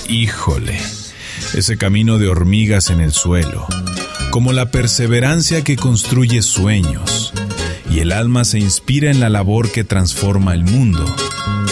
Híjole, ese camino de hormigas en el suelo, como la perseverancia que construye sueños, y el alma se inspira en la labor que transforma el mundo.